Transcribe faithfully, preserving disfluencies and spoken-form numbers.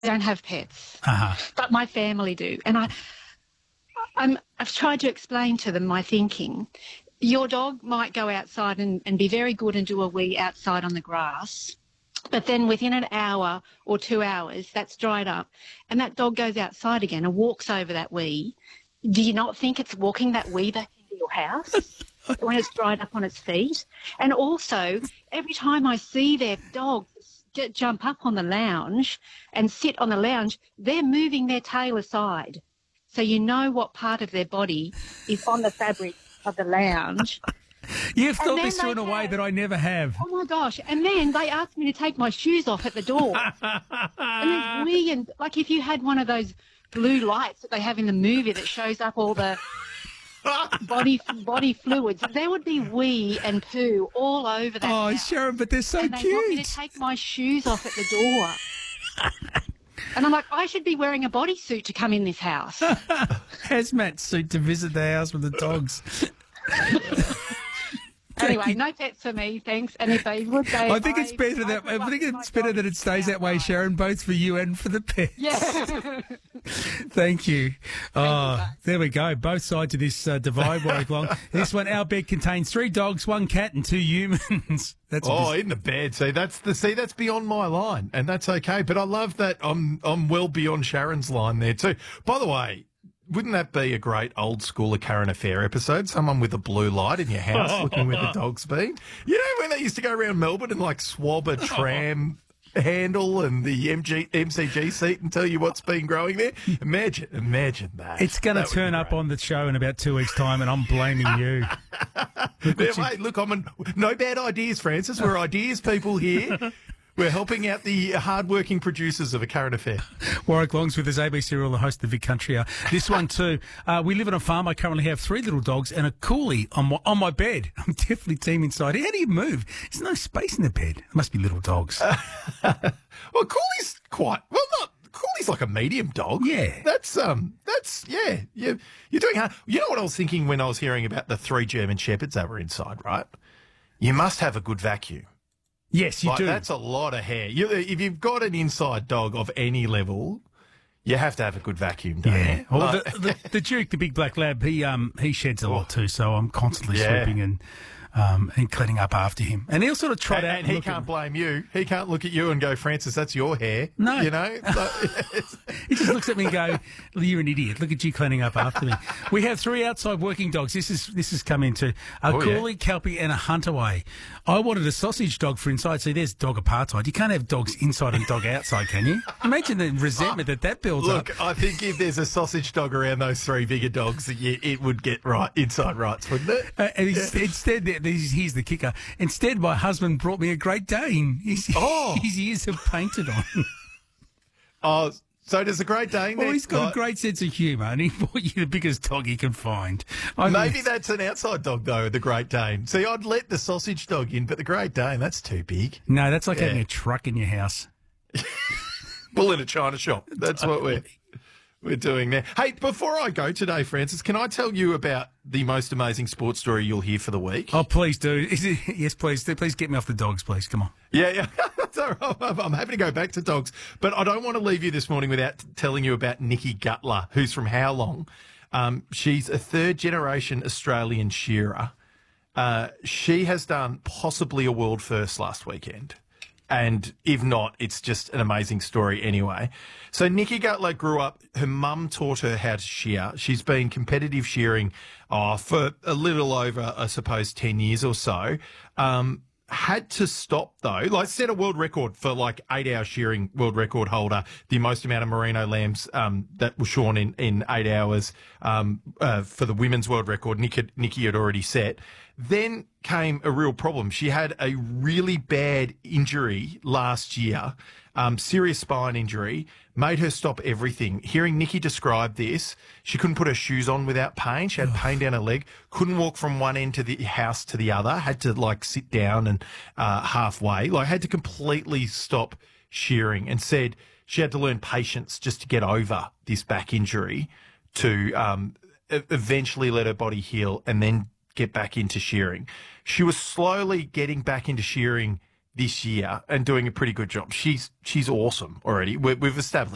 don't have pets, Uh-huh. but my family do. And I, I'm, I've tried to explain to them my thinking. Your dog might go outside and, and be very good and do a wee outside on the grass, but then within an hour or two hours, that's dried up, and that dog goes outside again and walks over that wee. Do you not think it's walking that wee back into your house when it's dried up on its feet? And also, every time I see their dog get, jump up on the lounge and sit on the lounge, they're moving their tail aside. So you know what part of their body is on the fabric of the lounge. You've And thought then this through in a they way have- that I never have. Oh, my gosh. And then they asked me to take my shoes off at the door. And there's wee and, like, if you had one of those blue lights that they have in the movie that shows up all the body body fluids, there would be wee and poo all over that Oh, house. Sharon, but they're so and they want me cute. to take my shoes off at the door. And I'm like, I should be wearing a bodysuit to come in this house. Hazmat suit to visit the house with the dogs. Anyway, no pets for me, thanks. And if they would, they. I think it's better that I think it's better that it stays that way, Sharon, both for you and for the pets. Yeah. Thank you. Oh, there we go. Both sides of this uh, divide won't long. This one, our bed contains three dogs, one cat, and two humans. That's Oh, just- in the bed. See, that's the see, that's beyond my line, and that's okay. But I love that I'm I'm well beyond Sharon's line there too. By the way, wouldn't that be a great old school A Current Affair episode? Someone with a blue light in your house looking where the dog's been. You know when they used to go around Melbourne and like swab a tram handle and the M G, M C G seat and tell you what's been growing there? Imagine, imagine that. It's going to That would turn be up great. on the show in about two weeks' time, and I'm blaming you. Yeah, mate, look, I'm an, no bad ideas, Francis. We're ideas people here. We're helping out the hard-working producers of A Current Affair. Warwick Longs with his A B C Rural, the host of the Vic Country Hour. This one too. Uh, we live on a farm. I currently have three little dogs and a coolie on my, on my bed. I'm definitely team inside. How do you move? There's no space in the bed. It must be little dogs. Well, Cooley's quite well. Not Cooley's like a medium dog. Yeah. that's um, that's yeah. You you're doing hard. You know what I was thinking when I was hearing about the three German shepherds that were inside, right? You must have a good vacuum. Yes, you Like, do. that's a lot of hair. You, if you've got an inside dog of any level, you have to have a good vacuum, don't Yeah. you? Well, Like- the, the, the Duke, the big black lab, he um he sheds a lot too, so I'm constantly Yeah. sweeping and um and cleaning up after him. And he'll sort of trot and, out and he look at- can't blame you. He can't look at you and go, Francis, that's your hair. No. You know? Like, it's- He just looks at me and go, "You're an idiot. Look at you cleaning up after me." We have three outside working dogs. This is this has come into a Oh, yeah. Coolie, Kelpie, and a Huntaway. I wanted a sausage dog for inside. See, there's dog apartheid. You can't have dogs inside and dog outside, can you? Imagine the resentment that that builds up. Look, I think if there's a sausage dog around those three bigger dogs, it, it would get right inside rights, wouldn't it? Uh, and he's, instead, there- there's- here's the kicker. Instead, my husband brought me a Great Dane. His, Oh. his ears are painted on. Oh, so does the Great Dane? Well, then- he's got like, a great sense of humour, and he bought you the biggest dog he can find. I mean, Maybe that's an outside dog, though, the Great Dane. See, I'd let the sausage dog in, but the Great Dane, that's too big. no, that's like Yeah. having a truck in your house. Bull in a china shop. That's what we're, we're doing now. Hey, before I go today, Francis, can I tell you about the most amazing sports story you'll hear for the week? Oh, please do. Is it, yes, please do. Please get me off the dogs, please. Come on. Yeah, yeah. That's all right. I'm I'm happy to go back to dogs, but I don't want to leave you this morning without t- telling you about Nikki Gutler, who's from How Long. Um, she's a third generation Australian shearer. Uh, she has done possibly a world first last weekend. And if not, it's just an amazing story anyway. So Nikki Gutler grew up, her mum taught her how to shear. She's been competitive shearing oh, for a little over, I suppose, ten years or so. Um, had to stop though, like set a world record for like eight hour shearing world record holder, the most amount of merino lambs um, that were shorn in, in eight hours um, uh, for the women's world record. Nikki, Nikki had already set. Then came a real problem. She had a really bad injury last year, um, serious spine injury, made her stop everything. Hearing Nikki describe this, she couldn't put her shoes on without pain. She had pain down her leg, couldn't walk from one end to the house to the other, had to like sit down and uh, halfway, like had to completely stop shearing, and said she had to learn patience just to get over this back injury to um, e- eventually let her body heal and then get back into shearing. She was slowly getting back into shearing this year and doing a pretty good job. She's she's awesome already. we we've established